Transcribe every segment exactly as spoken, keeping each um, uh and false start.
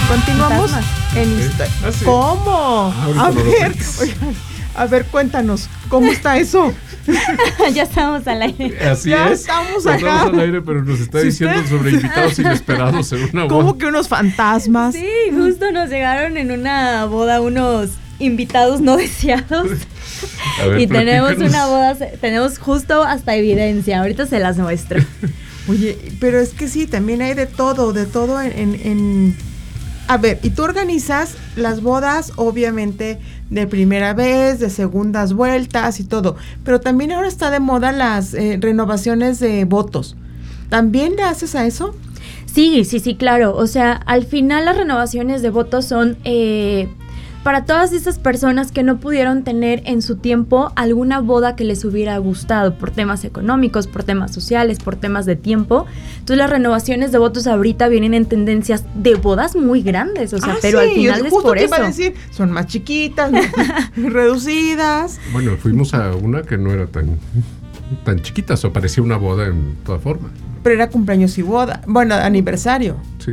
Continuamos Fantasmas. en ¿Eh? historia. Ah, sí. ¿Cómo? Ahorita A no lo ver, cuentes. oigan, a ver, cuéntanos, ¿cómo está eso? Ya estamos al aire. Así Ya es. estamos Estamos acá. al aire, pero nos está Si diciendo usted- sobre invitados inesperados en una boda. ¿Cómo que unos fantasmas? Sí, justo nos llegaron en una boda unos invitados no deseados. A ver, Y tenemos platícanos. una boda, tenemos justo hasta evidencia. Ahorita se las muestro. Oye, pero es que sí, también hay de todo, de todo en, en, en... A ver, y tú organizas las bodas, obviamente, de primera vez, de segundas vueltas y todo, pero también ahora está de moda las eh, renovaciones de votos. ¿También le haces a eso? Sí, sí, sí, claro. O sea, al final las renovaciones de votos son eh, para todas esas personas que no pudieron tener en su tiempo alguna boda que les hubiera gustado por temas económicos, por temas sociales, por temas de tiempo. Entonces las renovaciones de votos ahorita vienen en tendencias de bodas muy grandes, o sea, Ah, pero sí, al final yo es justo por te iba eso. a decir, son más chiquitas, más reducidas. Bueno, fuimos a una que no era tan, tan chiquita, o parecía una boda en toda forma. Pero era cumpleaños y boda, bueno, aniversario. Sí.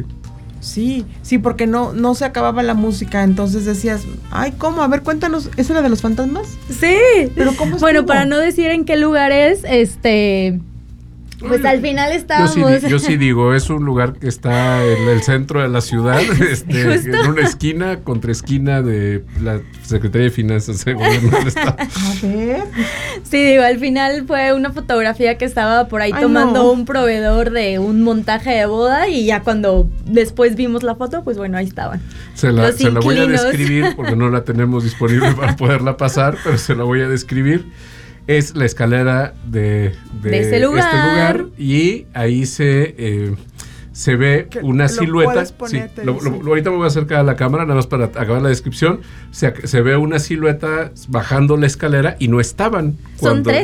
Sí, sí, porque no, no se acababa la música, entonces decías, ay, ¿cómo? A ver, cuéntanos, ¿esa era de los fantasmas? Sí. Pero ¿cómo Bueno, estuvo? para no decir en qué lugar es, este, pues al final Yo estábamos. sí, di- yo sí digo, es un lugar que está en el centro de la ciudad, este, Justo. en una esquina contra esquina de la Secretaría de Finanzas del Gobierno del Estado. A ver, Sí, digo, al final fue una fotografía que estaba por ahí Ay, tomando no. un proveedor de un montaje de boda y ya cuando después vimos la foto, pues bueno, ahí estaban. Se la, Los se la voy a inquilinos. describir porque no la tenemos disponible para poderla pasar, pero se la voy a describir. Es la escalera de, de, De ese lugar. este lugar y ahí se, eh, se ve Que una lo silueta. puedes Sí, ponerte, lo- lo- sí. lo- ahorita me voy a acercar a la cámara, nada más para acabar la descripción. Se, se ve una silueta bajando la escalera y no estaban. Son tres